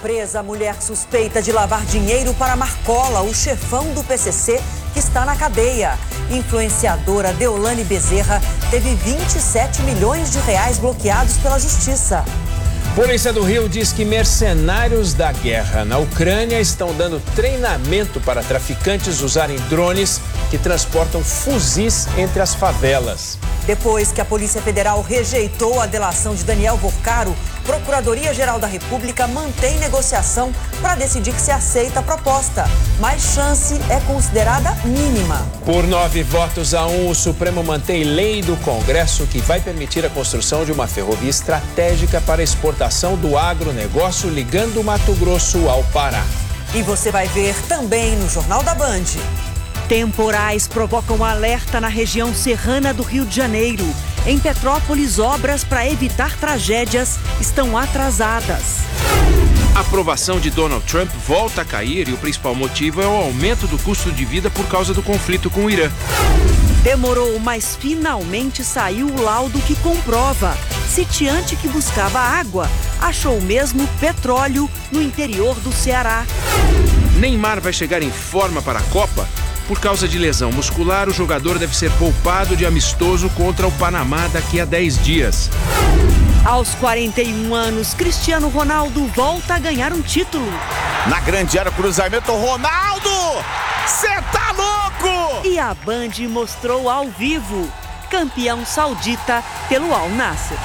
presa a mulher suspeita de lavar dinheiro para Marcola, o chefão do PCC, que está na cadeia. Influenciadora Deolane Bezerra teve 27 milhões de reais bloqueados pela justiça. Polícia do Rio diz que mercenários da guerra na Ucrânia estão dando treinamento para traficantes usarem drones que transportam fuzis entre as favelas. Depois que a Polícia Federal rejeitou a delação de Daniel Vorcaro, Procuradoria-Geral da República mantém negociação para decidir se aceita a proposta, mas chance é considerada mínima. Por 9 votos a 1, o Supremo mantém lei do Congresso que vai permitir a construção de uma ferrovia estratégica para a exportação do agronegócio ligando o Mato Grosso ao Pará. E você vai ver também no Jornal da Band. Temporais provocam alerta na região serrana do Rio de Janeiro. Em Petrópolis, obras para evitar tragédias estão atrasadas. A aprovação de Donald Trump volta a cair e o principal motivo é o aumento do custo de vida por causa do conflito com o Irã. Demorou, mas finalmente saiu o laudo que comprova. Sitiante que buscava água achou mesmo petróleo no interior do Ceará. Neymar vai chegar em forma para a Copa? Por causa de lesão muscular, o jogador deve ser poupado de amistoso contra o Panamá daqui a 10 dias. Aos 41 anos, Cristiano Ronaldo volta a ganhar um título. Na grande área, cruzamento, Ronaldo! Cê tá louco! E a Band mostrou ao vivo, campeão saudita pelo Al Nassr.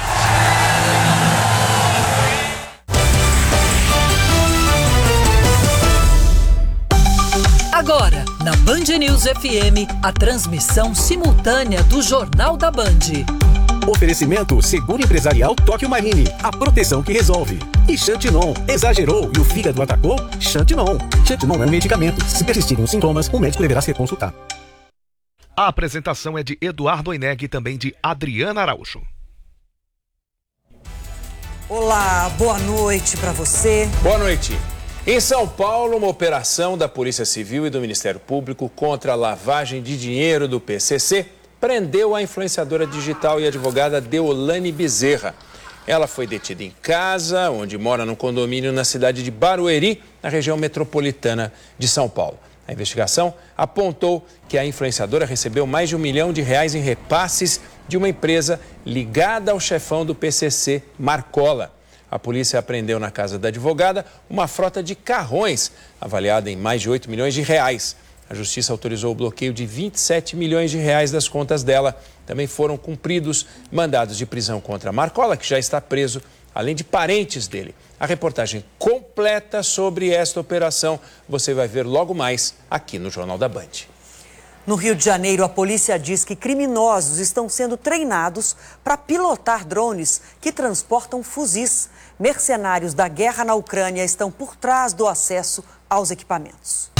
Agora, na Band News FM, a transmissão simultânea do Jornal da Band. Oferecimento Seguro Empresarial Tóquio Marine, a proteção que resolve. E Xantinon, exagerou e o fígado atacou? Xantinon. Xantinon é um medicamento. Se persistirem os sintomas, o médico deverá ser consultado. A apresentação é de Eduardo Oineg e também de Adriana Araújo. Olá, boa noite para você. Boa noite. Em São Paulo, uma operação da Polícia Civil e do Ministério Público contra a lavagem de dinheiro do PCC prendeu a influenciadora digital e advogada Deolane Bezerra. Ela foi detida em casa, onde mora num condomínio na cidade de Barueri, na região metropolitana de São Paulo. A investigação apontou que a influenciadora recebeu mais de R$1 milhão em repasses de uma empresa ligada ao chefão do PCC, Marcola. A polícia apreendeu na casa da advogada uma frota de carrões, avaliada em mais de R$8 milhões. A justiça autorizou o bloqueio de R$27 milhões das contas dela. Também foram cumpridos mandados de prisão contra Marcola, que já está preso, além de parentes dele. A reportagem completa sobre esta operação você vai ver logo mais aqui no Jornal da Band. No Rio de Janeiro, a polícia diz que criminosos estão sendo treinados para pilotar drones que transportam fuzis. Mercenários da guerra na Ucrânia estão por trás do acesso aos equipamentos.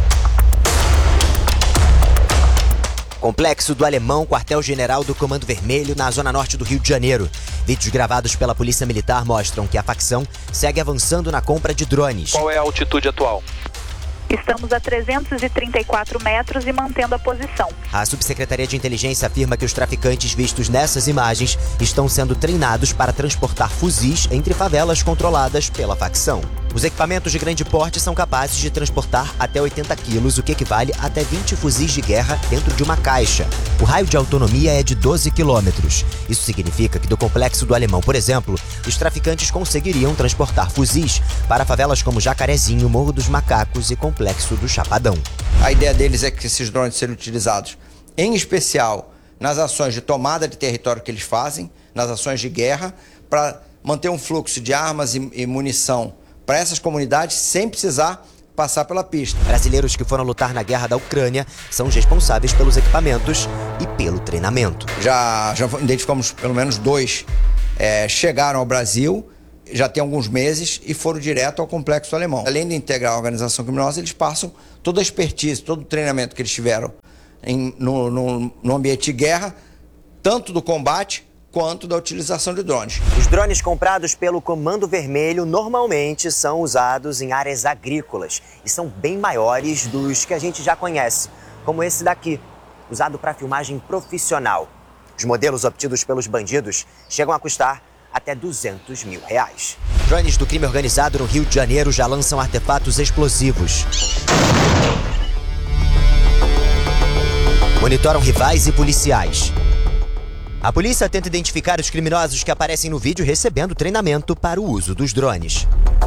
Complexo do Alemão, quartel-general do Comando Vermelho, na zona norte do Rio de Janeiro. Vídeos gravados pela Polícia Militar mostram que a facção segue avançando na compra de drones. Qual é a altitude atual? Estamos a 334 metros e mantendo a posição. A Subsecretaria de Inteligência afirma que os traficantes vistos nessas imagens estão sendo treinados para transportar fuzis entre favelas controladas pela facção. Os equipamentos de grande porte são capazes de transportar até 80 quilos, o que equivale a até 20 fuzis de guerra dentro de uma caixa. O raio de autonomia é de 12 quilômetros. Isso significa que do Complexo do Alemão, por exemplo, os traficantes conseguiriam transportar fuzis para favelas como Jacarezinho, Morro dos Macacos e Complexo do Chapadão. A ideia deles é que esses drones sejam utilizados, em especial, nas ações de tomada de território que eles fazem, nas ações de guerra, para manter um fluxo de armas e munição para essas comunidades sem precisar passar pela pista. Brasileiros que foram lutar na guerra da Ucrânia são os responsáveis pelos equipamentos e pelo treinamento. Já identificamos pelo menos 2 chegaram ao Brasil, já tem alguns meses e foram direto ao Complexo Alemão. Além de integrar a organização criminosa, eles passam toda a expertise, todo o treinamento que eles tiveram no ambiente de guerra, tanto do combate quanto da utilização de drones. Os drones comprados pelo Comando Vermelho normalmente são usados em áreas agrícolas e são bem maiores dos que a gente já conhece, como esse daqui, usado para filmagem profissional. Os modelos obtidos pelos bandidos chegam a custar até R$200 mil. Drones do crime organizado no Rio de Janeiro já lançam artefatos explosivos. Monitoram rivais e policiais. A polícia tenta identificar os criminosos que aparecem no vídeo recebendo treinamento para o uso dos drones.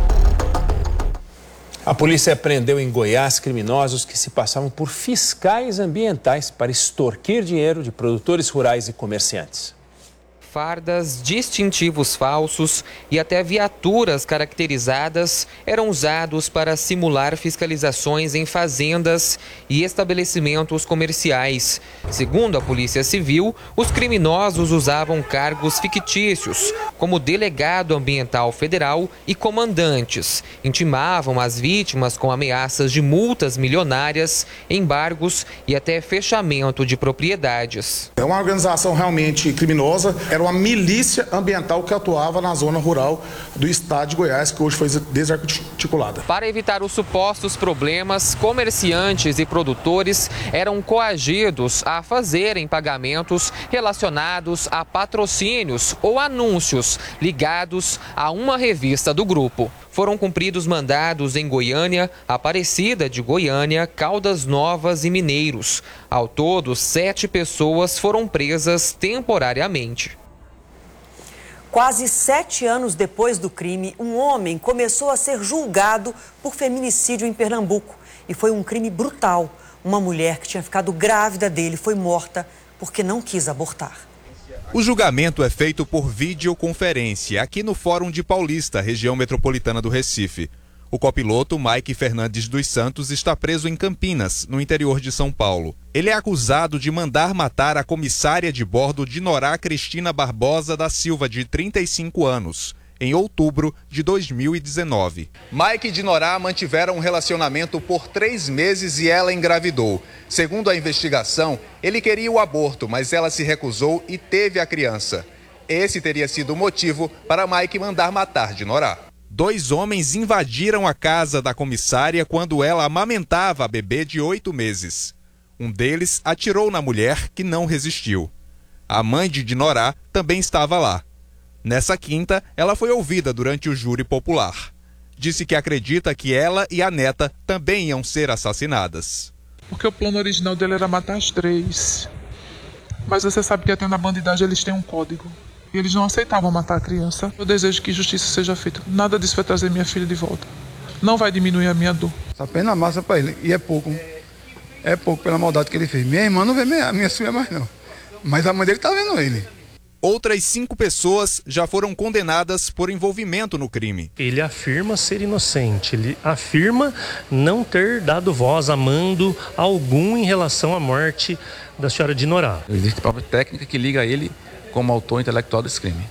A polícia prendeu em Goiás criminosos que se passavam por fiscais ambientais para extorquir dinheiro de produtores rurais e comerciantes. Fardas, distintivos falsos e até viaturas caracterizadas eram usados para simular fiscalizações em fazendas e estabelecimentos comerciais. Segundo a Polícia Civil, os criminosos usavam cargos fictícios, como delegado ambiental federal e comandantes. Intimavam as vítimas com ameaças de multas milionárias, embargos e até fechamento de propriedades. É uma organização realmente criminosa. Era uma milícia ambiental que atuava na zona rural do estado de Goiás, que hoje foi desarticulada. Para evitar os supostos problemas, comerciantes e produtores eram coagidos a fazerem pagamentos relacionados a patrocínios ou anúncios ligados a uma revista do grupo. Foram cumpridos mandados em Goiânia, Aparecida de Goiânia, Caldas Novas e Mineiros. Ao todo, 7 pessoas foram presas temporariamente. Quase 7 anos depois do crime, um homem começou a ser julgado por feminicídio em Pernambuco. E foi um crime brutal. Uma mulher que tinha ficado grávida dele foi morta porque não quis abortar. O julgamento é feito por videoconferência aqui no Fórum de Paulista, região metropolitana do Recife. O copiloto Mike Fernandes dos Santos está preso em Campinas, no interior de São Paulo. Ele é acusado de mandar matar a comissária de bordo Dinorá Cristina Barbosa da Silva, de 35 anos, em outubro de 2019. Mike e Dinorá mantiveram um relacionamento por 3 meses e ela engravidou. Segundo a investigação, ele queria o aborto, mas ela se recusou e teve a criança. Esse teria sido o motivo para Mike mandar matar Dinorá. 2 homens invadiram a casa da comissária quando ela amamentava a bebê de 8 meses. Um deles atirou na mulher, que não resistiu. A mãe de Dinorá também estava lá. Nessa quinta, ela foi ouvida durante o júri popular. Disse que acredita que ela e a neta também iam ser assassinadas. Porque o plano original dele era matar as 3. Mas você sabe que até na bandidagem eles têm um código. E eles não aceitavam matar a criança. Eu desejo que justiça seja feita. Nada disso vai trazer minha filha de volta. Não vai diminuir a minha dor. Essa pena massa para ele. E é pouco. É pouco pela maldade que ele fez. Minha irmã não vê minha filha mais não. Mas a mãe dele tá vendo ele. Outras 5 pessoas já foram condenadas por envolvimento no crime. Ele afirma ser inocente. Ele afirma não ter dado voz a mando algum em relação à morte da senhora Dinorá. Existe prova técnica que liga ele como autor intelectual desse crime.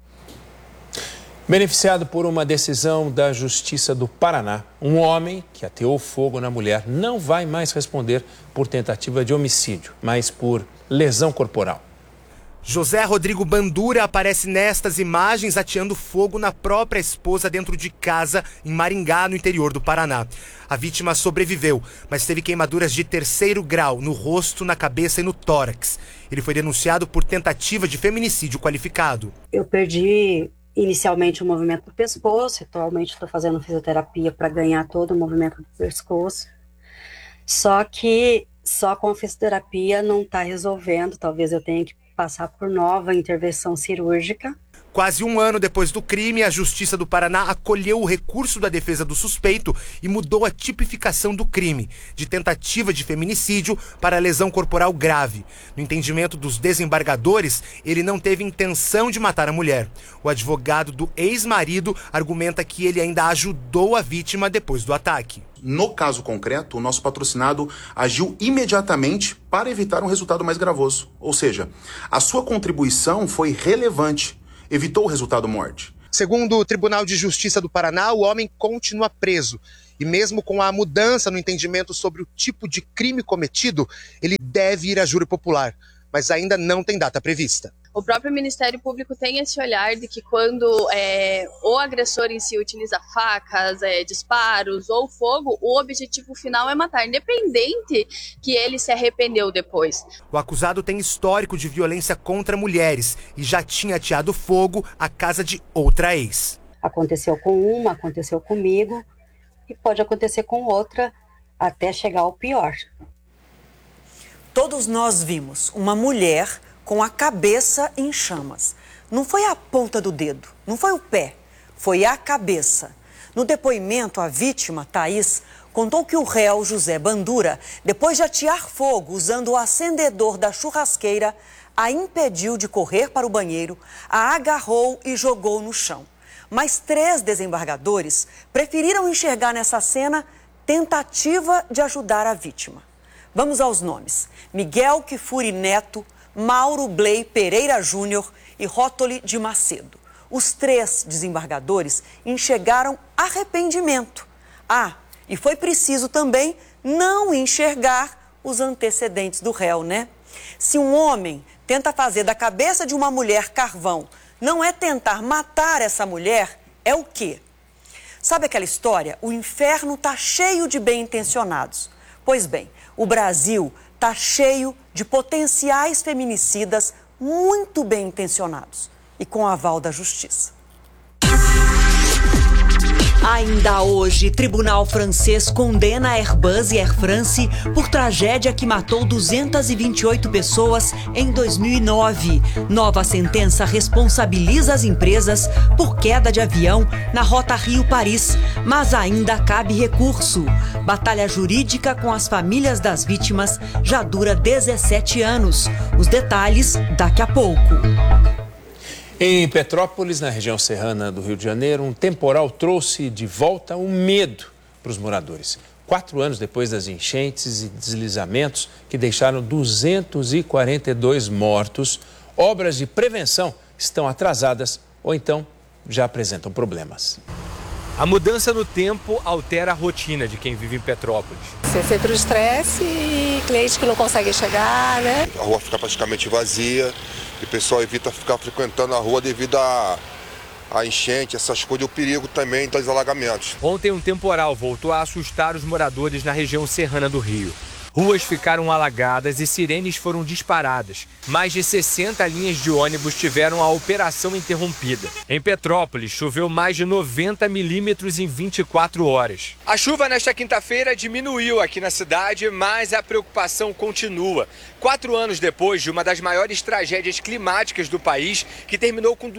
Beneficiado por uma decisão da Justiça do Paraná, um homem que ateou fogo na mulher não vai mais responder por tentativa de homicídio, mas por lesão corporal. José Rodrigo Bandura aparece nestas imagens ateando fogo na própria esposa dentro de casa em Maringá, no interior do Paraná. A vítima sobreviveu, mas teve queimaduras de 3º grau no rosto, na cabeça e no tórax. Ele foi denunciado por tentativa de feminicídio qualificado. Eu perdi inicialmente o movimento do pescoço, atualmente estou fazendo fisioterapia para ganhar todo o movimento do pescoço. Só que só com fisioterapia não está resolvendo, talvez eu tenha que passar por nova intervenção cirúrgica. Quase 1 ano depois do crime, a Justiça do Paraná acolheu o recurso da defesa do suspeito e mudou a tipificação do crime, de tentativa de feminicídio para lesão corporal grave. No entendimento dos desembargadores, ele não teve intenção de matar a mulher. O advogado do ex-marido argumenta que ele ainda ajudou a vítima depois do ataque. No caso concreto, o nosso patrocinado agiu imediatamente para evitar um resultado mais gravoso. Ou seja, a sua contribuição foi relevante, evitou o resultado morte. Segundo o Tribunal de Justiça do Paraná, o homem continua preso. E mesmo com a mudança no entendimento sobre o tipo de crime cometido, ele deve ir a júri popular, mas ainda não tem data prevista. O próprio Ministério Público tem esse olhar de que quando o agressor em si utiliza facas, disparos ou fogo, o objetivo final é matar, independente que ele se arrependeu depois. O acusado tem histórico de violência contra mulheres e já tinha ateado fogo à casa de outra ex. Aconteceu com uma, aconteceu comigo e pode acontecer com outra até chegar ao pior. Todos nós vimos uma mulher com a cabeça em chamas. Não foi a ponta do dedo, não foi o pé, foi a cabeça. No depoimento, a vítima, Thaís, contou que o réu, José Bandura, depois de atear fogo usando o acendedor da churrasqueira, a impediu de correr para o banheiro, a agarrou e jogou no chão. Mas 3 desembargadores preferiram enxergar nessa cena tentativa de ajudar a vítima. Vamos aos nomes: Miguel Kifuri Neto, Mauro Bley Pereira Júnior e Rótoli de Macedo. Os 3 desembargadores enxergaram arrependimento. E foi preciso também não enxergar os antecedentes do réu, né? Se um homem tenta fazer da cabeça de uma mulher carvão, não é tentar matar essa mulher, é o quê? Sabe aquela história? O inferno está cheio de bem-intencionados. Pois bem, o Brasil está cheio de potenciais feminicídas muito bem-intencionados e com aval da justiça. Ainda hoje, tribunal francês condena a Airbus e Air France por tragédia que matou 228 pessoas em 2009. Nova sentença responsabiliza as empresas por queda de avião na rota Rio-Paris, mas ainda cabe recurso. Batalha jurídica com as famílias das vítimas já dura 17 anos. Os detalhes daqui a pouco. Em Petrópolis, na região serrana do Rio de Janeiro, um temporal trouxe de volta o medo para os moradores. 4 anos depois das enchentes e deslizamentos que deixaram 242 mortos, obras de prevenção estão atrasadas ou então já apresentam problemas. A mudança no tempo altera a rotina de quem vive em Petrópolis. Você sente o estresse e clientes que não conseguem chegar, né? A rua fica praticamente vazia e o pessoal evita ficar frequentando a rua devido a enchente, essas coisas, e o perigo também dos alagamentos. Ontem um temporal voltou a assustar os moradores na região serrana do Rio. Ruas ficaram alagadas e sirenes foram disparadas. Mais de 60 linhas de ônibus tiveram a operação interrompida. Em Petrópolis, choveu mais de 90 milímetros em 24 horas. A chuva nesta quinta-feira diminuiu aqui na cidade, mas a preocupação continua. 4 anos depois de uma das maiores tragédias climáticas do país, que terminou com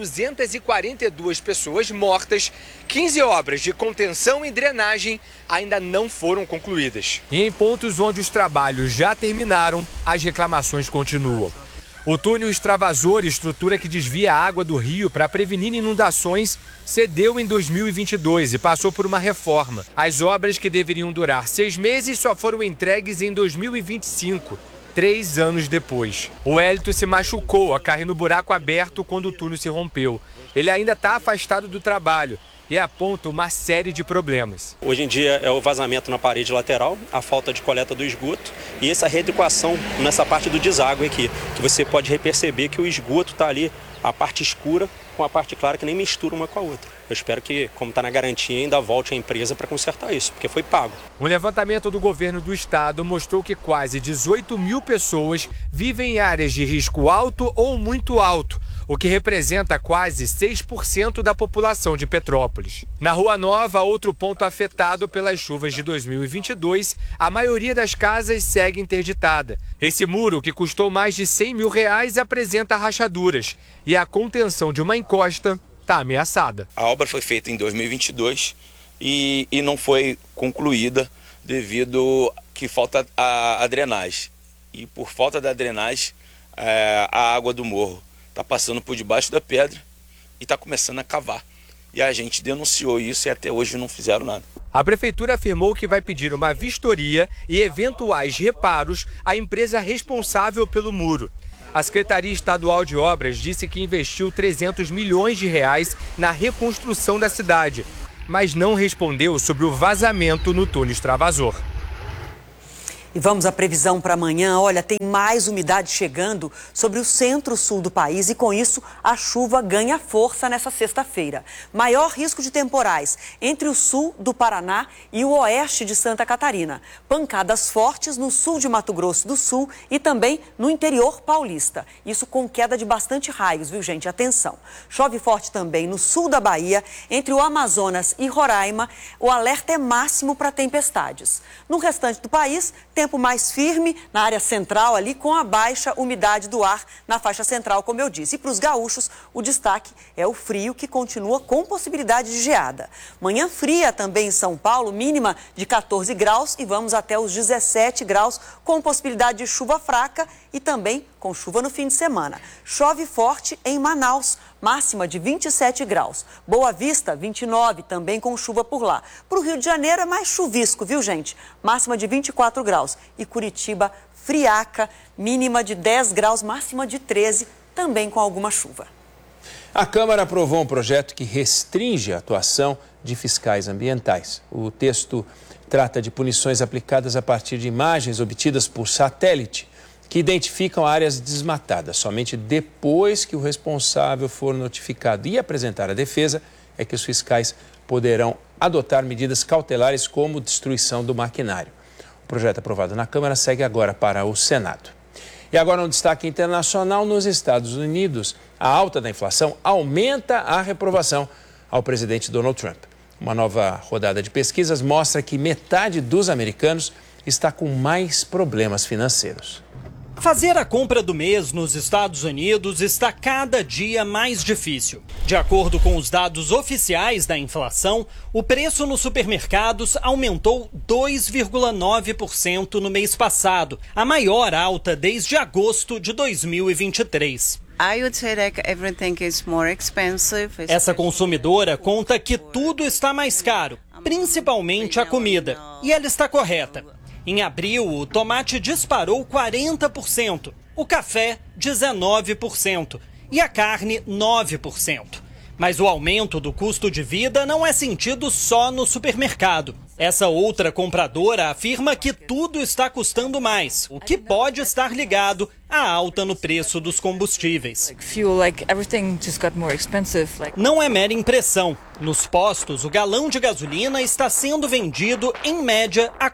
242 pessoas mortas, 15 obras de contenção e drenagem ainda não foram concluídas. E em pontos onde os trabalhos já terminaram, as reclamações continuam. O túnel extravasor, estrutura que desvia a água do rio para prevenir inundações, cedeu em 2022 e passou por uma reforma. As obras que deveriam durar 6 meses só foram entregues em 2025. 3 anos depois. O Hélito se machucou a cair no buraco aberto quando o túnel se rompeu. Ele ainda está afastado do trabalho e aponta uma série de problemas. Hoje em dia é o vazamento na parede lateral, a falta de coleta do esgoto e essa reeducação nessa parte do deságue aqui, que você pode perceber que o esgoto está ali, a parte escura com a parte clara, que nem mistura uma com a outra. Eu espero que, como está na garantia, ainda volte a empresa para consertar isso, porque foi pago. Um levantamento do governo do estado mostrou que quase 18 mil pessoas vivem em áreas de risco alto ou muito alto, o que representa quase 6% da população de Petrópolis. Na Rua Nova, outro ponto afetado pelas chuvas de 2022, a maioria das casas segue interditada. Esse muro, que custou mais de R$100 mil, apresenta rachaduras e a contenção de uma encosta está ameaçada. A obra foi feita em 2022 e não foi concluída devido que falta a drenagem. E por falta da drenagem, a água do morro está passando por debaixo da pedra e está começando a cavar. E a gente denunciou isso e até hoje não fizeram nada. A prefeitura afirmou que vai pedir uma vistoria e eventuais reparos à empresa responsável pelo muro. A Secretaria Estadual de Obras disse que investiu R$300 milhões na reconstrução da cidade, mas não respondeu sobre o vazamento no túnel extravasor. E vamos à previsão para amanhã. Olha, tem mais umidade chegando sobre o centro-sul do país e, com isso, a chuva ganha força nessa sexta-feira. Maior risco de temporais entre o sul do Paraná e o oeste de Santa Catarina. Pancadas fortes no sul de Mato Grosso do Sul e também no interior paulista. Isso com queda de bastante raios, viu, gente? Atenção. Chove forte também no sul da Bahia, entre o Amazonas e Roraima. O alerta é máximo para tempestades. No restante do país, tempo mais firme na área central ali, com a baixa umidade do ar na faixa central, como eu disse. E para os gaúchos, o destaque é o frio, que continua com possibilidade de geada. Manhã fria também em São Paulo, mínima de 14 graus e vamos até os 17 graus, com possibilidade de chuva fraca e também com chuva no fim de semana. Chove forte em Manaus, máxima de 27 graus. Boa Vista, 29, também com chuva por lá. Para o Rio de Janeiro é mais chuvisco, viu, gente? Máxima de 24 graus. E Curitiba, friaca, mínima de 10 graus, máxima de 13, também com alguma chuva. A Câmara aprovou um projeto que restringe a atuação de fiscais ambientais. O texto trata de punições aplicadas a partir de imagens obtidas por satélite, que identificam áreas desmatadas. Somente depois que o responsável for notificado e apresentar a defesa, é que os fiscais poderão adotar medidas cautelares como destruição do maquinário. O projeto aprovado na Câmara segue agora para o Senado. E agora um destaque internacional: nos Estados Unidos, a alta da inflação aumenta a reprovação ao presidente Donald Trump. Uma nova rodada de pesquisas mostra que metade dos americanos está com mais problemas financeiros. Fazer a compra do mês nos Estados Unidos está cada dia mais difícil. De acordo com os dados oficiais da inflação, o preço nos supermercados aumentou 2,9% no mês passado, a maior alta desde agosto de 2023. Essa consumidora conta que tudo está mais caro, principalmente a comida. E ela está correta. Em abril, o tomate disparou 40%, o café 19% e a carne 9%. Mas o aumento do custo de vida não é sentido só no supermercado. Essa outra compradora afirma que tudo está custando mais, o que pode estar ligado à alta no preço dos combustíveis. Não é mera impressão. Nos postos, o galão de gasolina está sendo vendido, em média, a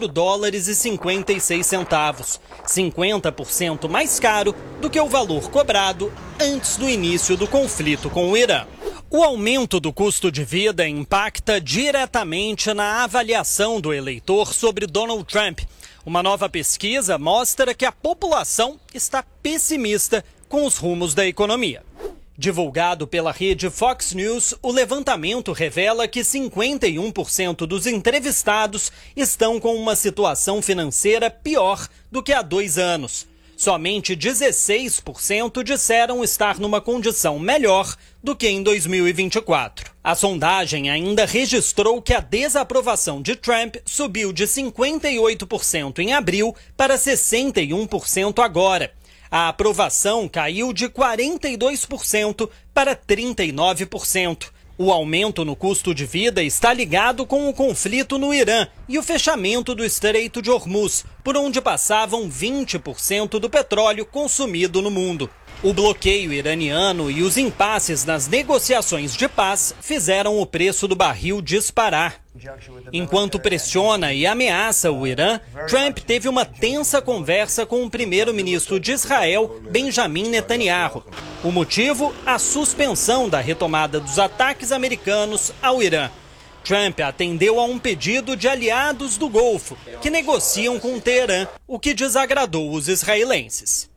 $4,56, 50% mais caro do que o valor cobrado antes do início do conflito com o Irã. O aumento do custo de vida impacta diretamente na avaliação do eleitor sobre Donald Trump. Uma nova pesquisa mostra que a população está pessimista com os rumos da economia. Divulgado pela rede Fox News, o levantamento revela que 51% dos entrevistados estão com uma situação financeira pior do que há 2 anos. Somente 16% disseram estar numa condição melhor do que em 2024. A sondagem ainda registrou que a desaprovação de Trump subiu de 58% em abril para 61% agora. A aprovação caiu de 42% para 39%. O aumento no custo de vida está ligado com o conflito no Irã e o fechamento do Estreito de Hormuz, por onde passavam 20% do petróleo consumido no mundo. O bloqueio iraniano e os impasses nas negociações de paz fizeram o preço do barril disparar. Enquanto pressiona e ameaça o Irã, Trump teve uma tensa conversa com o primeiro-ministro de Israel, Benjamin Netanyahu. O motivo? A suspensão da retomada dos ataques americanos ao Irã. Trump atendeu a um pedido de aliados do Golfo, que negociam com Teherã, o que desagradou os israelenses.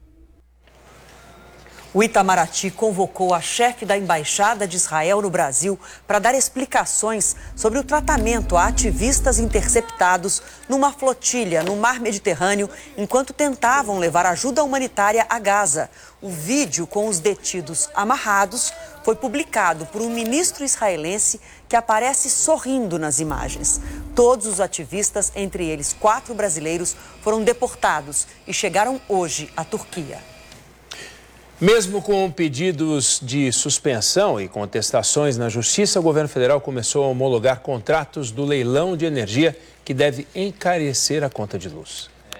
O Itamaraty convocou a chefe da Embaixada de Israel no Brasil para dar explicações sobre o tratamento a ativistas interceptados numa flotilha no Mar Mediterrâneo enquanto tentavam levar ajuda humanitária a Gaza. O vídeo com os detidos amarrados foi publicado por um ministro israelense que aparece sorrindo nas imagens. Todos os ativistas, entre eles 4 brasileiros, foram deportados e chegaram hoje à Turquia. Mesmo com pedidos de suspensão e contestações na Justiça, o governo federal começou a homologar contratos do leilão de energia que deve encarecer a conta de luz.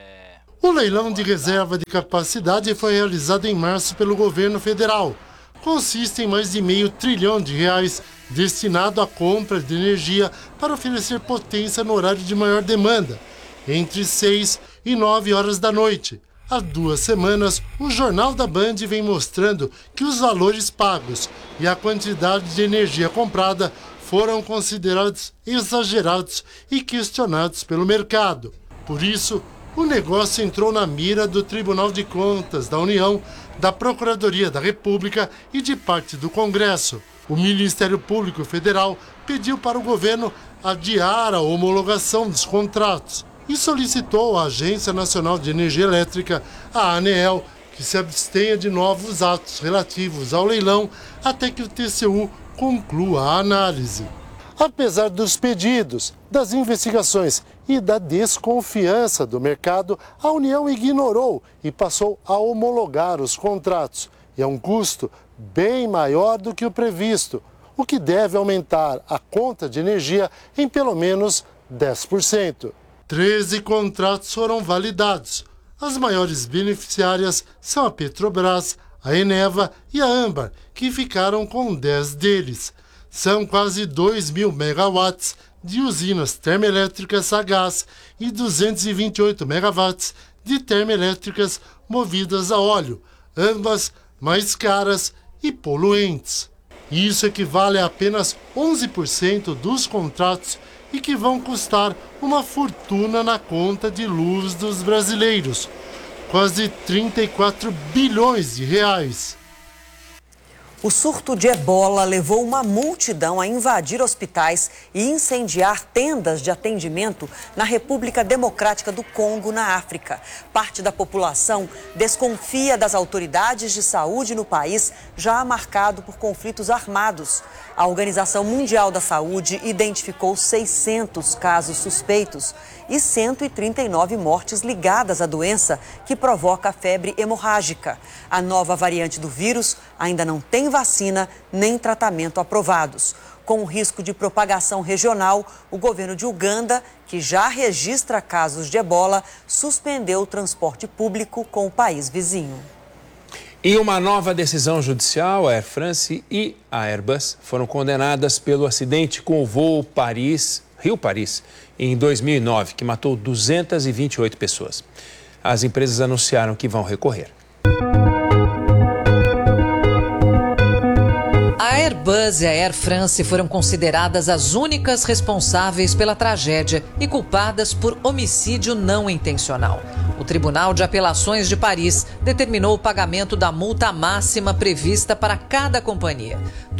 O leilão de reserva de capacidade foi realizado em março pelo governo federal. Consiste em mais de R$500 bilhão destinado à compra de energia para oferecer potência no horário de maior demanda, entre 6 e 9 horas da noite. Há 2 semanas, o Jornal da Band vem mostrando que os valores pagos e a quantidade de energia comprada foram considerados exagerados e questionados pelo mercado. Por isso, o negócio entrou na mira do Tribunal de Contas da União, da Procuradoria da República e de parte do Congresso. O Ministério Público Federal pediu para o governo adiar a homologação dos contratos e solicitou à Agência Nacional de Energia Elétrica, a ANEEL, que se abstenha de novos atos relativos ao leilão até que o TCU conclua a análise. Apesar dos pedidos, das investigações e da desconfiança do mercado, a União ignorou e passou a homologar os contratos. E é um custo bem maior do que o previsto, o que deve aumentar a conta de energia em pelo menos 10%. 13 contratos foram validados. As maiores beneficiárias são a Petrobras, a Eneva e a Âmbar, que ficaram com 10 deles. São quase 2.000 megawatts de usinas termoelétricas a gás e 228 megawatts de termoelétricas movidas a óleo, ambas mais caras e poluentes. Isso equivale a apenas 11% dos contratos e que vão custar uma fortuna na conta de luz dos brasileiros, quase 34 bilhões de reais. O surto de ebola levou uma multidão a invadir hospitais e incendiar tendas de atendimento na República Democrática do Congo, na África. Parte da população desconfia das autoridades de saúde no país, já marcado por conflitos armados. A Organização Mundial da Saúde identificou 600 casos suspeitos e 139 mortes ligadas à doença que provoca a febre hemorrágica. A nova variante do vírus ainda não tem vacina nem tratamento aprovados. Com o risco de propagação regional, o governo de Uganda, que já registra casos de ebola, suspendeu o transporte público com o país vizinho. Em uma nova decisão judicial, a Air France e a Airbus foram condenadas pelo acidente com o voo Rio-Paris, em 2009, que matou 228 pessoas. As empresas anunciaram que vão recorrer. A Airbus e a Air France foram consideradas as únicas responsáveis pela tragédia e culpadas por homicídio não intencional. O Tribunal de Apelações de Paris determinou o pagamento da multa máxima prevista para cada companhia,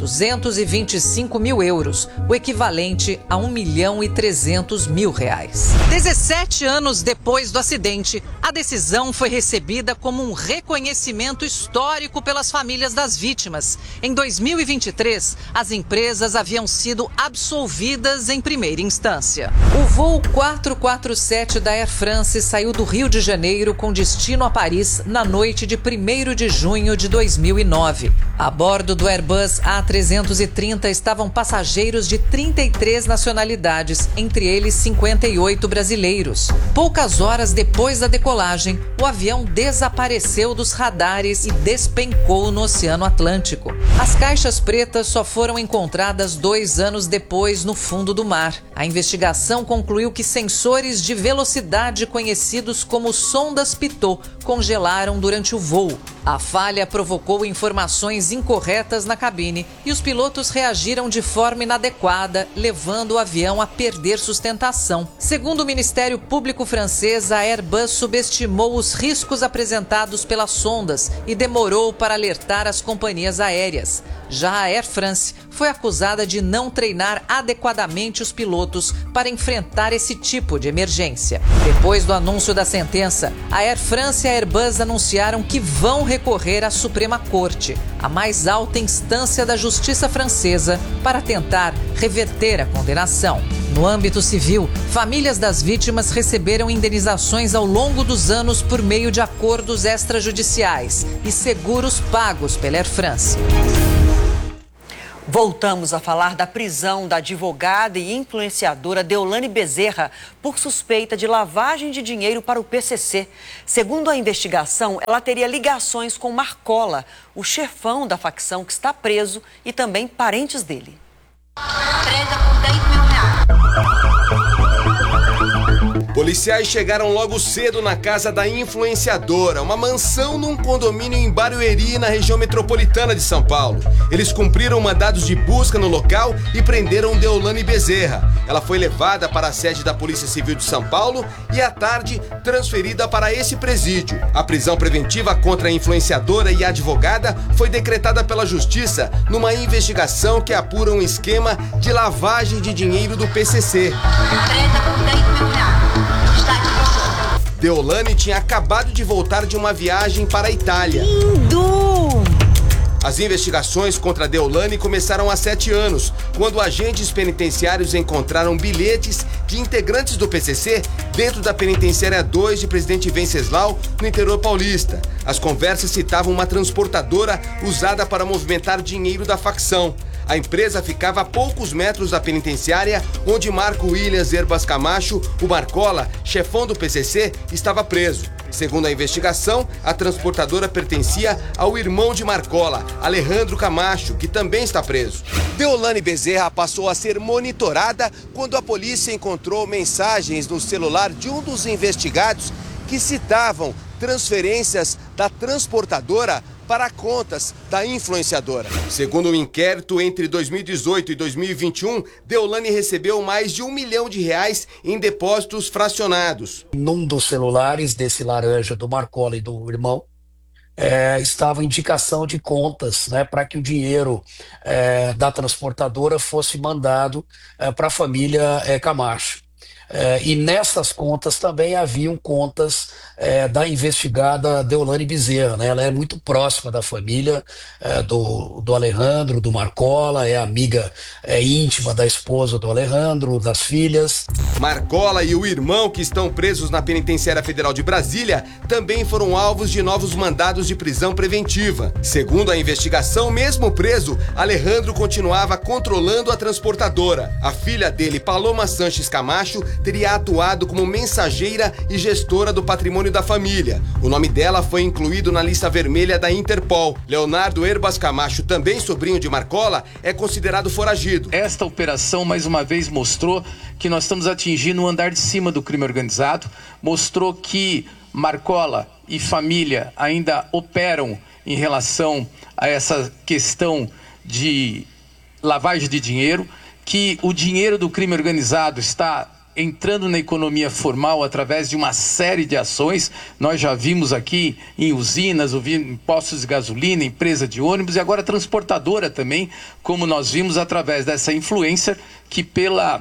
225 mil euros, o equivalente a R$1.300.000. 17 anos depois do acidente, a decisão foi recebida como um reconhecimento histórico pelas famílias das vítimas. Em 2023, as empresas haviam sido absolvidas em primeira instância. O voo 447 da Air France saiu do Rio de Janeiro com destino a Paris na noite de 1º de junho de 2009. A bordo do Airbus A330 estavam passageiros de 33 nacionalidades, entre eles 58 brasileiros. Poucas horas depois da decolagem, o avião desapareceu dos radares e despencou no Oceano Atlântico. As caixas pretas só foram encontradas 2 anos depois no fundo do mar. A investigação concluiu que sensores de velocidade conhecidos como sondas Pitot congelaram durante o voo. A falha provocou informações incorretas na cabine e os pilotos reagiram de forma inadequada, levando o avião a perder sustentação. Segundo o Ministério Público francês, a Airbus subestimou os riscos apresentados pelas sondas e demorou para alertar as companhias aéreas. Já a Air France foi acusada de não treinar adequadamente os pilotos para enfrentar esse tipo de emergência. Depois do anúncio da sentença, a Air France e a Airbus anunciaram que vão recorrer à Suprema Corte, a mais alta instância da justiça francesa, para tentar reverter a condenação. No âmbito civil, famílias das vítimas receberam indenizações ao longo dos anos por meio de acordos extrajudiciais e seguros pagos pela Air France. Voltamos a falar da prisão da advogada e influenciadora Deolane Bezerra por suspeita de lavagem de dinheiro para o PCC. Segundo a investigação, ela teria ligações com Marcola, o chefão da facção que está preso, e também parentes dele. Presa por 10 mil reais. Policiais chegaram logo cedo na casa da influenciadora, uma mansão num condomínio em Barueri, na região metropolitana de São Paulo. Eles cumpriram mandados de busca no local e prenderam Deolane Bezerra. Ela foi levada para a sede da Polícia Civil de São Paulo e, à tarde, transferida para esse presídio. A prisão preventiva contra a influenciadora e a advogada foi decretada pela Justiça numa investigação que apura um esquema de lavagem de dinheiro do PCC. Presa por 10 mil reais. Deolane tinha acabado de voltar de uma viagem para a Itália. Lindo! As investigações contra Deolane começaram há 7 anos, quando agentes penitenciários encontraram bilhetes de integrantes do PCC dentro da Penitenciária 2 de Presidente Venceslau, no interior paulista. As conversas citavam uma transportadora usada para movimentar dinheiro da facção. A empresa ficava a poucos metros da penitenciária, onde Marco Williams Herbas Camacho, o Marcola, chefão do PCC, estava preso. Segundo a investigação, a transportadora pertencia ao irmão de Marcola, Alejandro Camacho, que também está preso. Deolane Bezerra passou a ser monitorada quando a polícia encontrou mensagens no celular de um dos investigados que citavam transferências da transportadora para contas da influenciadora. Segundo o inquérito, entre 2018 e 2021, Deolane recebeu mais de R$1 milhão em depósitos fracionados. Num dos celulares desse laranja do Marcola e do irmão, estava indicação de contas, né, para que o dinheiro da transportadora fosse mandado para a família Camacho. E nessas contas também haviam contas da investigada Deolane Bezerra, né? Ela é muito próxima da família do Alejandro, do Marcola, é amiga íntima da esposa do Alejandro, das filhas. Marcola e o irmão, que estão presos na Penitenciária Federal de Brasília, também foram alvos de novos mandados de prisão preventiva. Segundo a investigação, mesmo preso, Alejandro continuava controlando a transportadora. A filha dele, Paloma Sanches Camacho, teria atuado como mensageira e gestora do patrimônio da família. O nome dela foi incluído na lista vermelha da Interpol. Leonardo Herbas Camacho, também sobrinho de Marcola, é considerado foragido. Esta operação, mais uma vez, mostrou que nós estamos atingindo o andar de cima do crime organizado, mostrou que Marcola e família ainda operam em relação a essa questão de lavagem de dinheiro, que o dinheiro do crime organizado está entrando na economia formal através de uma série de ações. Nós já vimos aqui em usinas, em postos de gasolina, empresa de ônibus e agora transportadora também, como nós vimos através dessa influencer que, pela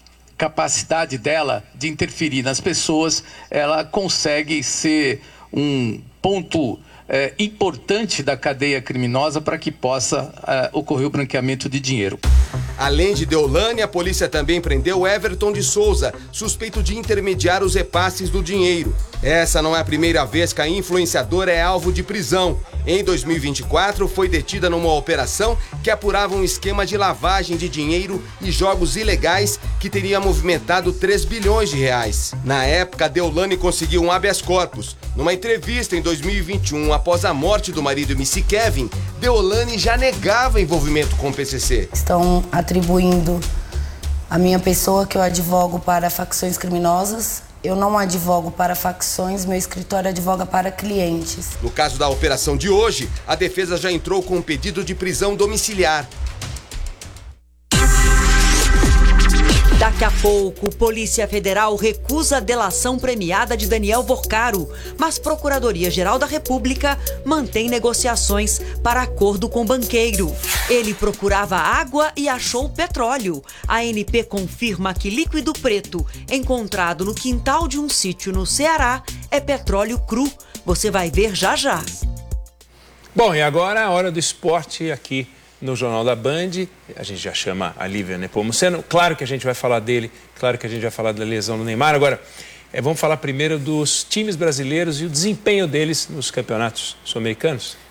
capacidade dela de interferir nas pessoas, ela consegue ser um ponto importante da cadeia criminosa para que possa ocorrer o branqueamento de dinheiro. Além de Deolane, a polícia também prendeu Everton de Souza, suspeito de intermediar os repasses do dinheiro. Essa não é a primeira vez que a influenciadora é alvo de prisão. Em 2024, foi detida numa operação que apurava um esquema de lavagem de dinheiro e jogos ilegais que teria movimentado R$3 bilhões. Na época, Deolane conseguiu um habeas corpus. Numa entrevista em 2021, após a morte do marido MC Kevin, Deolane já negava envolvimento com o PCC. Estão atribuindo a minha pessoa, que eu advogo para facções criminosas. Eu não advogo para facções, meu escritório advoga para clientes. No caso da operação de hoje, a defesa já entrou com um pedido de prisão domiciliar. Daqui a pouco, Polícia Federal recusa a delação premiada de Daniel Vorcaro, mas Procuradoria-Geral da República mantém negociações para acordo com o banqueiro. Ele procurava água e achou petróleo. A ANP confirma que líquido preto encontrado no quintal de um sítio no Ceará é petróleo cru. Você vai ver já já. Bom, e agora a hora do esporte aqui no Jornal da Band. A gente já chama a Lívia Nepomuceno. Claro que a gente vai falar dele, claro que a gente vai falar da lesão do Neymar. Agora, vamos falar primeiro dos times brasileiros e o desempenho deles nos campeonatos sul-americanos.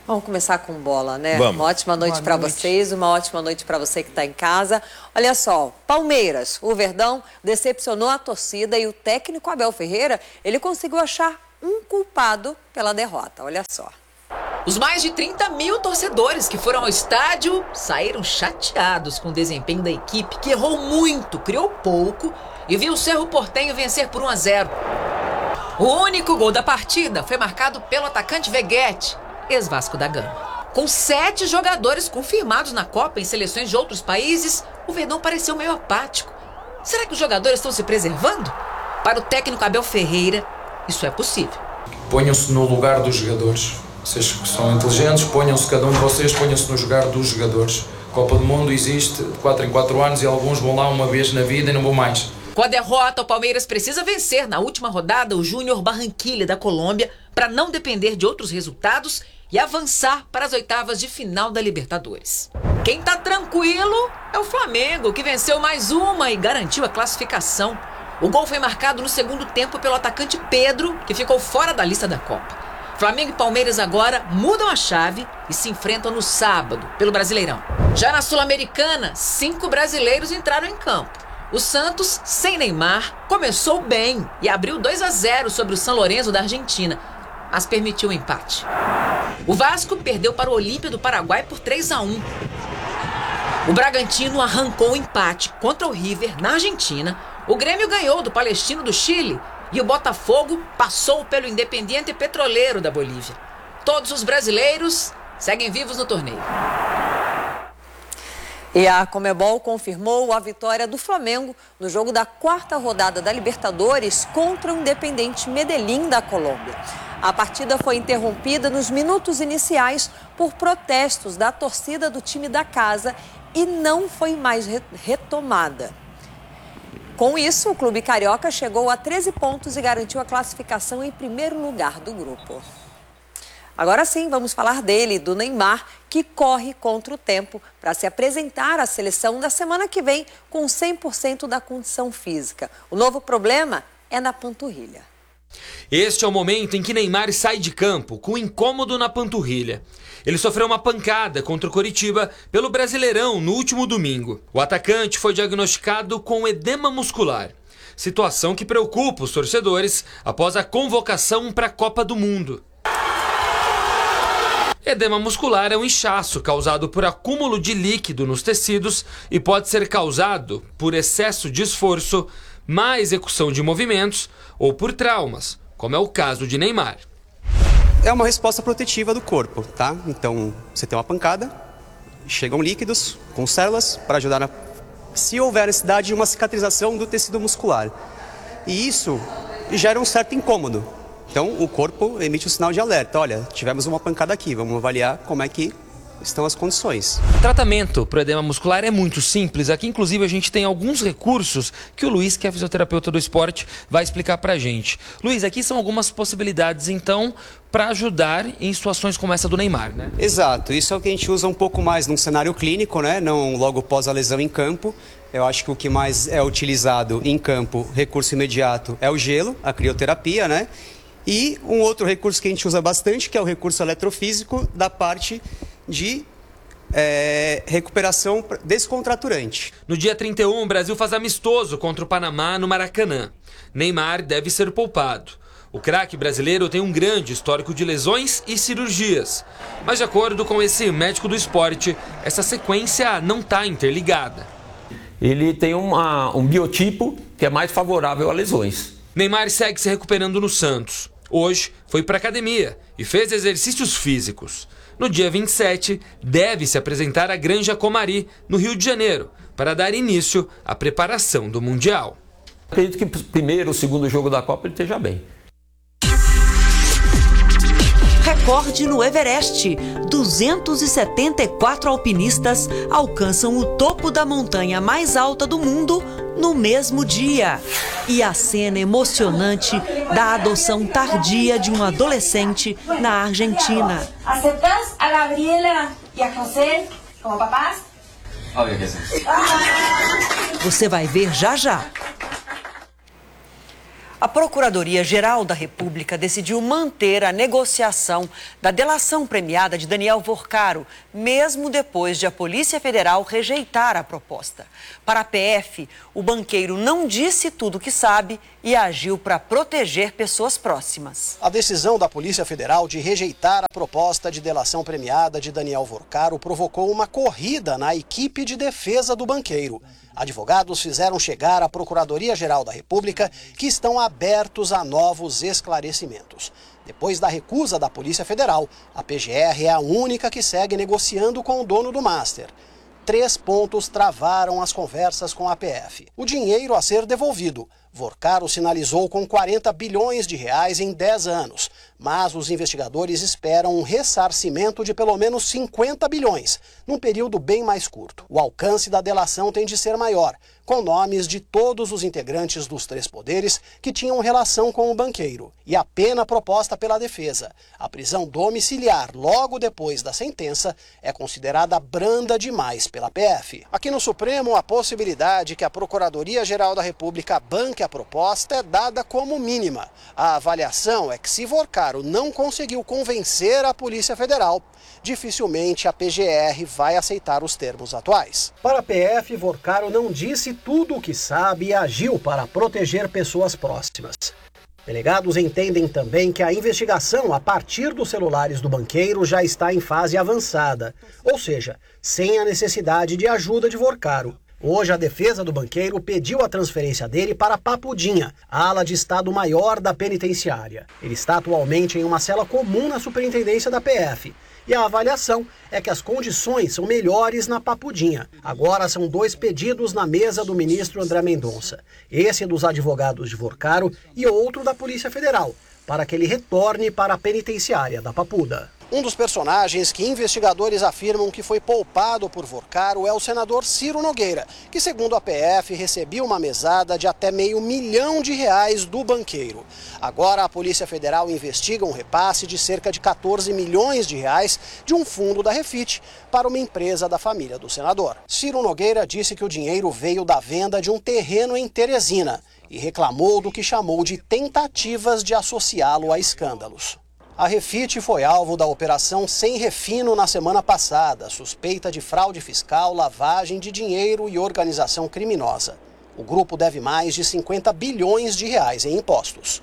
Vamos começar com bola, né? Vamos. Uma ótima noite para vocês, uma ótima noite para você que está em casa. Olha só, Palmeiras, o Verdão decepcionou a torcida e o técnico Abel Ferreira, ele conseguiu achar um culpado pela derrota. Olha só. Os mais de 30 mil torcedores que foram ao estádio saíram chateados com o desempenho da equipe, que errou muito, criou pouco e viu o Cerro Porteño vencer por 1-0. O único gol da partida foi marcado pelo atacante Veguete, ex-Vasco da Gama. Com 7 jogadores confirmados na Copa em seleções de outros países, o Verdão pareceu meio apático. Será que os jogadores estão se preservando? Para o técnico Abel Ferreira, isso é possível. Ponham-se no lugar dos jogadores. Vocês que são inteligentes, ponham-se, cada um de vocês, ponham-se no lugar dos jogadores. A Copa do Mundo existe de 4 em 4 anos e alguns vão lá uma vez na vida e não vão mais. Com a derrota, o Palmeiras precisa vencer na última rodada o Júnior Barranquilla da Colômbia para não depender de outros resultados e avançar para as oitavas de final da Libertadores. Quem tá tranquilo é o Flamengo, que venceu mais uma e garantiu a classificação. O gol foi marcado no segundo tempo pelo atacante Pedro, que ficou fora da lista da Copa. Flamengo e Palmeiras agora mudam a chave e se enfrentam no sábado pelo Brasileirão. Já na Sul-Americana, 5 brasileiros entraram em campo. O Santos, sem Neymar, começou bem e abriu 2-0 sobre o San Lorenzo da Argentina, mas permitiu o empate. O Vasco perdeu para o Olímpia do Paraguai por 3-1. O Bragantino arrancou o empate contra o River na Argentina. O Grêmio ganhou do Palestino do Chile e o Botafogo passou pelo Independiente Petroleiro da Bolívia. Todos os brasileiros seguem vivos no torneio. E a Conmebol confirmou a vitória do Flamengo no jogo da 4ª rodada da Libertadores contra o Independiente Medellín da Colômbia. A partida foi interrompida nos minutos iniciais por protestos da torcida do time da casa e não foi mais retomada. Com isso, o clube carioca chegou a 13 pontos e garantiu a classificação em primeiro lugar do grupo. Agora sim, vamos falar dele, do Neymar, que corre contra o tempo para se apresentar à seleção na semana que vem com 100% da condição física. O novo problema é na panturrilha. Este é o momento em que Neymar sai de campo com incômodo na panturrilha. Ele sofreu uma pancada contra o Coritiba pelo Brasileirão no último domingo. O atacante foi diagnosticado com edema muscular, situação que preocupa os torcedores após a convocação para a Copa do Mundo. Edema muscular é um inchaço causado por acúmulo de líquido nos tecidos e pode ser causado por excesso de esforço, má execução de movimentos ou por traumas, como é o caso de Neymar. É uma resposta protetiva do corpo, tá? Então, você tem uma pancada, chegam líquidos com células para ajudar se houver necessidade de uma cicatrização do tecido muscular. E isso gera um certo incômodo. Então, o corpo emite um sinal de alerta. Olha, tivemos uma pancada aqui, vamos avaliar como é que estão as condições. O tratamento para o edema muscular é muito simples. Aqui, inclusive, a gente tem alguns recursos que o Luiz, que é fisioterapeuta do esporte, vai explicar para a gente. Luiz, aqui são algumas possibilidades, então, para ajudar em situações como essa do Neymar, né? Exato. Isso é o que a gente usa um pouco mais num cenário clínico, né? Não logo após a lesão em campo. Eu acho que o que mais é utilizado em campo, recurso imediato, é o gelo, a crioterapia, né? E um outro recurso que a gente usa bastante, que é o recurso eletrofísico da parte de recuperação descontraturante. No dia 31, o Brasil faz amistoso contra o Panamá no Maracanã. Neymar deve ser poupado. O craque brasileiro tem um grande histórico de lesões e cirurgias. Mas de acordo com esse médico do esporte, essa sequência não está interligada. Ele tem um biotipo que é mais favorável a lesões. Neymar segue se recuperando no Santos. Hoje foi para a academia e fez exercícios físicos. No dia 27, deve se apresentar à Granja Comari, no Rio de Janeiro, para dar início à preparação do Mundial. Acredito que primeiro ou segundo jogo da Copa ele esteja bem. Recorde no Everest. 274 alpinistas alcançam o topo da montanha mais alta do mundo no mesmo dia. E a cena emocionante da adoção tardia de um adolescente na Argentina. ¿Aceptas a Gabriela e a José como papás? Óbvio que sim. Você vai ver já já. A Procuradoria-Geral da República decidiu manter a negociação da delação premiada de Daniel Vorcaro, mesmo depois de a Polícia Federal rejeitar a proposta. Para a PF, o banqueiro não disse tudo o que sabe e agiu para proteger pessoas próximas. A decisão da Polícia Federal de rejeitar a proposta de delação premiada de Daniel Vorcaro provocou uma corrida na equipe de defesa do banqueiro. Advogados fizeram chegar à Procuradoria-Geral da República que estão abertos a novos esclarecimentos. Depois da recusa da Polícia Federal, a PGR é a única que segue negociando com o dono do Master. 3 pontos travaram as conversas com a PF. O dinheiro a ser devolvido. Vorcaro sinalizou com 40 bilhões de reais em 10 anos, mas os investigadores esperam um ressarcimento de pelo menos 50 bilhões, num período bem mais curto. O alcance da delação tem de ser maior, com nomes de todos os integrantes dos 3 poderes que tinham relação com o banqueiro. E a pena proposta pela defesa, a prisão domiciliar logo depois da sentença, é considerada branda demais pela PF. Aqui no Supremo, a possibilidade que a Procuradoria-Geral da República banque a proposta é dada como mínima. A avaliação é que se Vorcaro não conseguiu convencer a Polícia Federal, dificilmente a PGR vai aceitar os termos atuais. Para a PF, Vorcaro não disse tudo o que sabe e agiu para proteger pessoas próximas. Delegados entendem também que a investigação a partir dos celulares do banqueiro já está em fase avançada, ou seja, sem a necessidade de ajuda de Vorcaro. Hoje, a defesa do banqueiro pediu a transferência dele para Papudinha, a ala de Estado Maior da penitenciária. Ele está atualmente em uma cela comum na superintendência da PF. E a avaliação é que as condições são melhores na Papudinha. Agora são 2 pedidos na mesa do ministro André Mendonça. Esse dos advogados de Vorcaro e outro da Polícia Federal, para que ele retorne para a penitenciária da Papuda. Um dos personagens que investigadores afirmam que foi poupado por Vorcaro é o senador Ciro Nogueira, que, segundo a PF, recebia uma mesada de até R$500 milhão do banqueiro. Agora, a Polícia Federal investiga um repasse de cerca de 14 milhões de reais de um fundo da Refit para uma empresa da família do senador. Ciro Nogueira disse que o dinheiro veio da venda de um terreno em Teresina e reclamou do que chamou de tentativas de associá-lo a escândalos. A Refit foi alvo da Operação Sem Refino na semana passada, suspeita de fraude fiscal, lavagem de dinheiro e organização criminosa. O grupo deve mais de 50 bilhões de reais em impostos.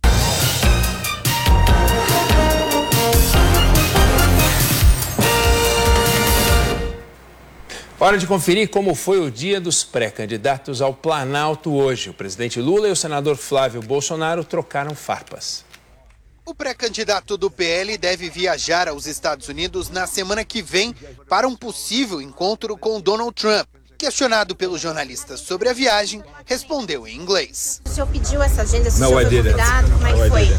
Hora de conferir como foi o dia dos pré-candidatos ao Planalto hoje. O presidente Lula e o senador Flávio Bolsonaro trocaram farpas. O pré-candidato do PL deve viajar aos Estados Unidos na semana que vem para um possível encontro com Donald Trump. Questionado pelos jornalistas sobre a viagem, respondeu em inglês. O senhor pediu essa agenda, se o senhor foi convidado, como é que foi?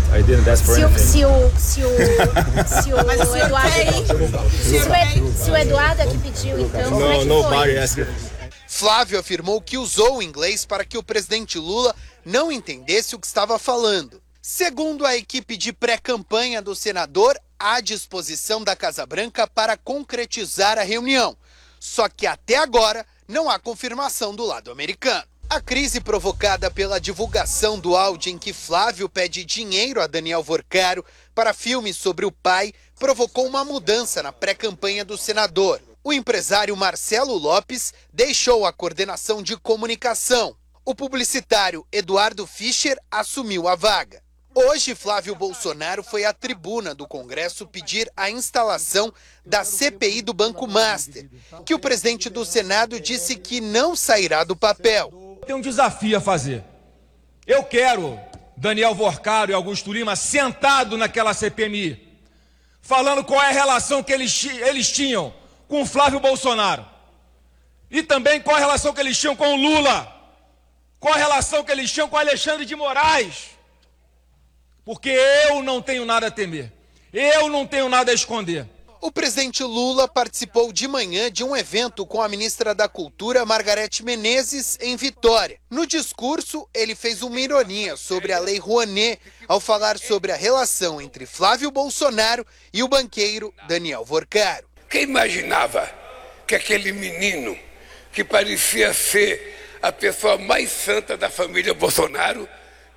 Se o Eduardo é que pediu, então, como é que foi? Flávio afirmou que usou o inglês para que o presidente Lula não entendesse o que estava falando. Segundo a equipe de pré-campanha do senador, há disposição da Casa Branca para concretizar a reunião. Só que até agora não há confirmação do lado americano. A crise provocada pela divulgação do áudio em que Flávio pede dinheiro a Daniel Vorcaro para filmes sobre o pai provocou uma mudança na pré-campanha do senador. O empresário Marcelo Lopes deixou a coordenação de comunicação. O publicitário Eduardo Fischer assumiu a vaga. Hoje, Flávio Bolsonaro foi à tribuna do Congresso pedir a instalação da CPI do Banco Master, que o presidente do Senado disse que não sairá do papel. Tem um desafio a fazer. Eu quero Daniel Vorcaro e Augusto Lima sentado naquela CPMI, falando qual é a relação que eles tinham com o Flávio Bolsonaro e também qual a relação que eles tinham com o Lula, qual a relação que eles tinham com Alexandre de Moraes. Porque eu não tenho nada a temer, eu não tenho nada a esconder. O presidente Lula participou de manhã de um evento com a ministra da Cultura, Margarete Menezes, em Vitória. No discurso, ele fez uma ironia sobre a Lei Rouanet, ao falar sobre a relação entre Flávio Bolsonaro e o banqueiro Daniel Vorcaro. Quem imaginava que aquele menino, que parecia ser a pessoa mais santa da família Bolsonaro,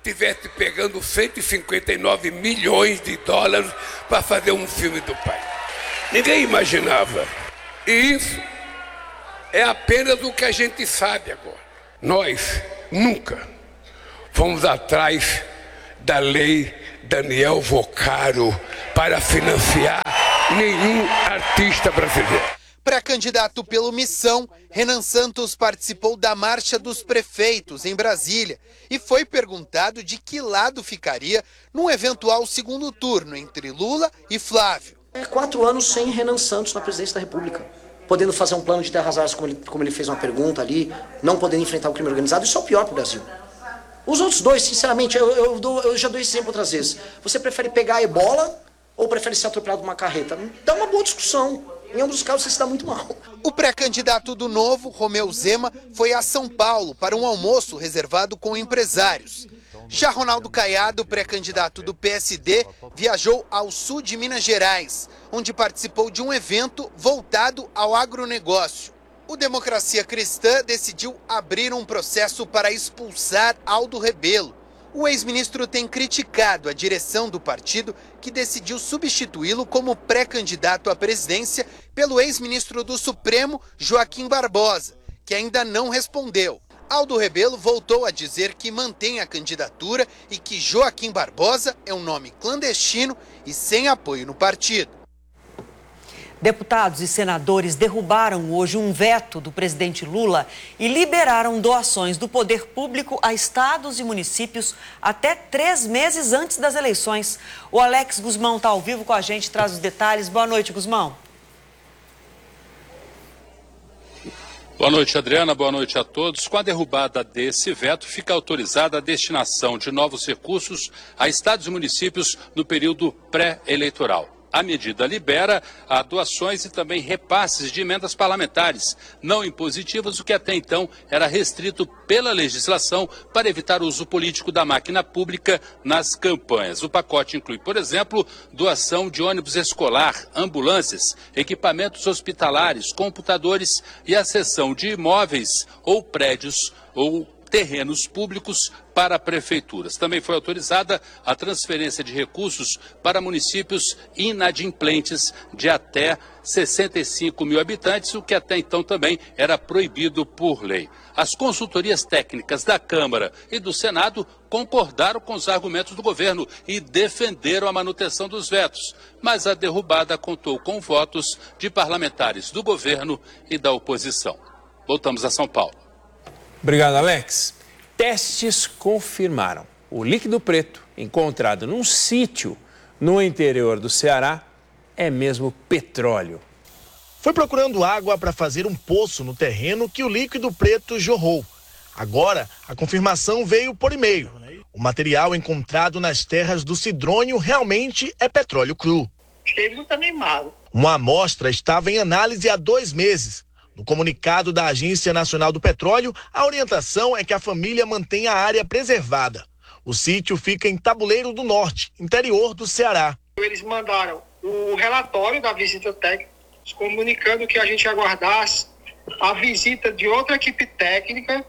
tivesse pegando 159 milhões de dólares para fazer um filme do pai. Ninguém imaginava. E isso é apenas o que a gente sabe agora. Nós nunca fomos atrás da lei Daniel Vocaro para financiar nenhum artista brasileiro. Pré-candidato pelo Missão, Renan Santos participou da Marcha dos Prefeitos em Brasília e foi perguntado de que lado ficaria num eventual segundo turno entre Lula e Flávio. 4 anos sem Renan Santos na presidência da República, podendo fazer um plano de terras raras como ele fez uma pergunta ali, não podendo enfrentar o crime organizado, isso é o pior para o Brasil. Os outros dois, sinceramente, eu já dou esse exemplo outras vezes. Você prefere pegar a ebola ou prefere ser atropelado por uma carreta? Dá uma boa discussão. Em ambos os casos, você se dá muito mal. O pré-candidato do Novo, Romeu Zema, foi a São Paulo para um almoço reservado com empresários. Já Ronaldo Caiado, pré-candidato do PSD, viajou ao sul de Minas Gerais, onde participou de um evento voltado ao agronegócio. O Democracia Cristã decidiu abrir um processo para expulsar Aldo Rebelo. O ex-ministro tem criticado a direção do partido, que decidiu substituí-lo como pré-candidato à presidência pelo ex-ministro do Supremo, Joaquim Barbosa, que ainda não respondeu. Aldo Rebelo voltou a dizer que mantém a candidatura e que Joaquim Barbosa é um nome clandestino e sem apoio no partido. Deputados e senadores derrubaram hoje um veto do presidente Lula e liberaram doações do poder público a estados e municípios até 3 meses antes das eleições. O Alex Guzmão está ao vivo com a gente, traz os detalhes. Boa noite, Guzmão. Boa noite, Adriana. Boa noite a todos. Com a derrubada desse veto, fica autorizada a destinação de novos recursos a estados e municípios no período pré-eleitoral. A medida libera doações e também repasses de emendas parlamentares não impositivas, o que até então era restrito pela legislação para evitar o uso político da máquina pública nas campanhas. O pacote inclui, por exemplo, doação de ônibus escolar, ambulâncias, equipamentos hospitalares, computadores e a cessão de imóveis ou prédios ou terrenos públicos para prefeituras. Também foi autorizada a transferência de recursos para municípios inadimplentes de até 65 mil habitantes, o que até então também era proibido por lei. As consultorias técnicas da Câmara e do Senado concordaram com os argumentos do governo e defenderam a manutenção dos vetos, mas a derrubada contou com votos de parlamentares do governo e da oposição. Voltamos a São Paulo. Obrigado, Alex. Testes confirmaram. O líquido preto encontrado num sítio no interior do Ceará é mesmo petróleo. Foi procurando água para fazer um poço no terreno que o líquido preto jorrou. Agora, a confirmação veio por e-mail. O material encontrado nas terras do Sidrônio realmente é petróleo cru. Fiquei muito animado. Uma amostra estava em análise há 2 meses. No comunicado da Agência Nacional do Petróleo, a orientação é que a família mantenha a área preservada. O sítio fica em Tabuleiro do Norte, interior do Ceará. Eles mandaram o relatório da visita técnica, comunicando que a gente aguardasse a visita de outra equipe técnica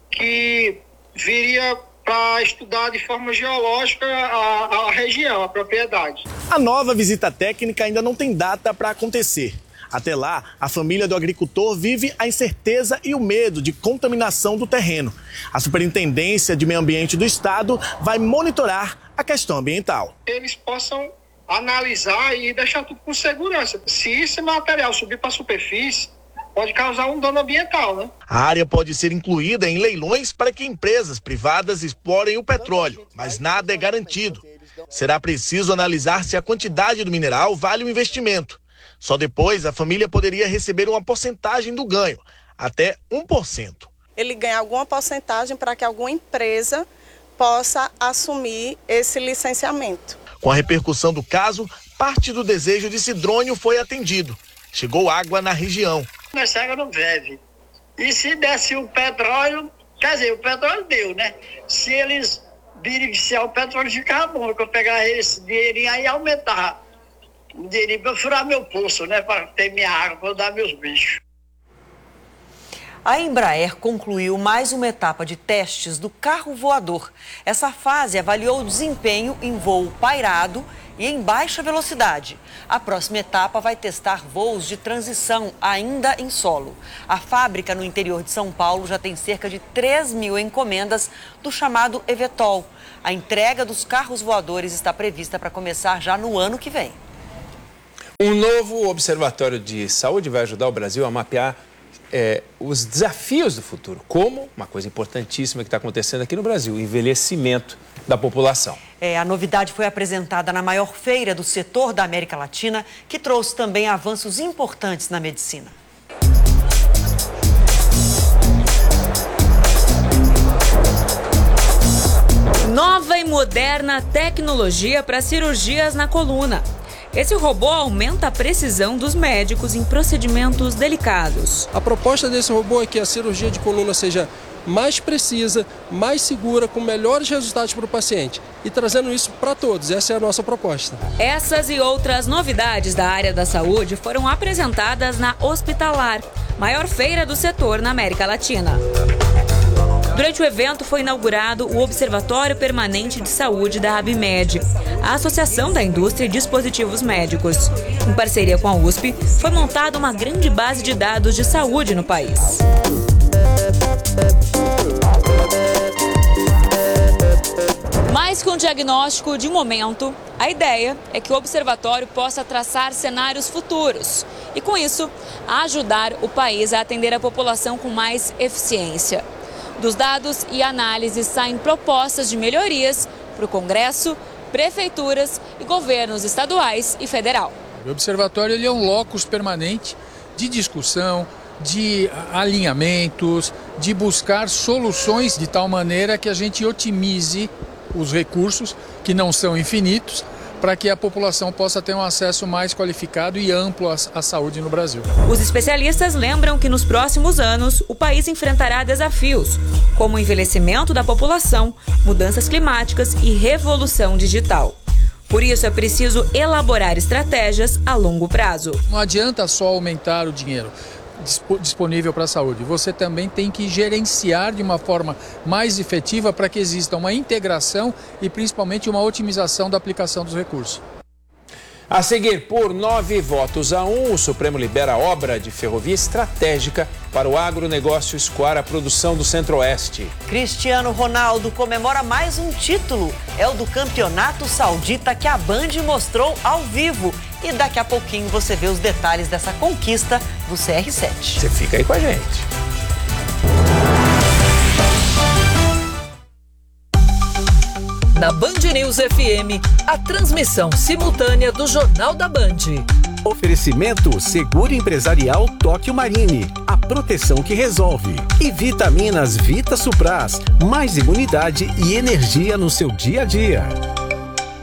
que viria para estudar de forma geológica a região, a propriedade. A nova visita técnica ainda não tem data para acontecer. Até lá, a família do agricultor vive a incerteza e o medo de contaminação do terreno. A Superintendência de Meio Ambiente do Estado vai monitorar a questão ambiental. Eles possam analisar e deixar tudo com segurança. Se esse material subir para a superfície, pode causar um dano ambiental, né? A área pode ser incluída em leilões para que empresas privadas explorem o petróleo, mas nada é garantido. Será preciso analisar se a quantidade do mineral vale o investimento. Só depois a família poderia receber uma porcentagem do ganho, até 1%. Ele ganha alguma porcentagem para que alguma empresa possa assumir esse licenciamento. Com a repercussão do caso, parte do desejo de Sidrônio foi atendido. Chegou água na região. Essa água não bebe. E se desse o petróleo, quer dizer, o petróleo deu, né? Se eles beneficiar o petróleo, ficava bom, que eu pegar esse dinheirinho aí e aumentar. Um dinheirinho para furar meu poço, né? Para ter minha água, para dar meus bichos. A Embraer concluiu mais uma etapa de testes do carro voador. Essa fase avaliou o desempenho em voo pairado e em baixa velocidade. A próxima etapa vai testar voos de transição ainda em solo. A fábrica no interior de São Paulo já tem cerca de 3.000 encomendas do chamado eVTOL. A entrega dos carros voadores está prevista para começar já no ano que vem. Um novo observatório de saúde vai ajudar o Brasil a mapear os desafios do futuro, como uma coisa importantíssima que está acontecendo aqui no Brasil, o envelhecimento da população. A novidade foi apresentada na maior feira do setor da América Latina, que trouxe também avanços importantes na medicina. Nova e moderna tecnologia para cirurgias na coluna. Esse robô aumenta a precisão dos médicos em procedimentos delicados. A proposta desse robô é que a cirurgia de coluna seja mais precisa, mais segura, com melhores resultados para o paciente. E trazendo isso para todos, essa é a nossa proposta. Essas e outras novidades da área da saúde foram apresentadas na Hospitalar, maior feira do setor na América Latina. Durante o evento foi inaugurado o Observatório Permanente de Saúde da ABMED, a Associação da Indústria de Dispositivos Médicos. Em parceria com a USP, foi montada uma grande base de dados de saúde no país. Mais que um diagnóstico de momento, a ideia é que o observatório possa traçar cenários futuros e, com isso, ajudar o país a atender a população com mais eficiência. Dos dados e análises saem propostas de melhorias para o Congresso, prefeituras e governos estaduais e federal. O observatório ele é um locus permanente de discussão, de alinhamentos, de buscar soluções de tal maneira que a gente otimize os recursos, que não são infinitos, para que a população possa ter um acesso mais qualificado e amplo à saúde no Brasil. Os especialistas lembram que nos próximos anos o país enfrentará desafios, como o envelhecimento da população, mudanças climáticas e revolução digital. Por isso é preciso elaborar estratégias a longo prazo. Não adianta só aumentar o dinheiro disponível para a saúde. Você também tem que gerenciar de uma forma mais efetiva para que exista uma integração e principalmente uma otimização da aplicação dos recursos. A seguir, por 9-1, o Supremo libera a obra de ferrovia estratégica para o agronegócio escoar a produção do Centro-Oeste. Cristiano Ronaldo comemora mais um título. É o do Campeonato Saudita que a Band mostrou ao vivo. E daqui a pouquinho você vê os detalhes dessa conquista do CR7. Você fica aí com a gente. Na Band News FM, a transmissão simultânea do Jornal da Band. Oferecimento Seguro Empresarial Tóquio Marine, a proteção que resolve. E vitaminas Vita Supras, mais imunidade e energia no seu dia a dia.